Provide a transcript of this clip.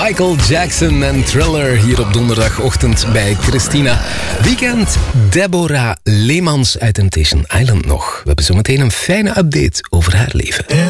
Michael Jackson en Thriller hier op donderdagochtend bij Christina. Weekend Deborah Leemans uit Temptation Island nog. We hebben zometeen een fijne update over haar leven.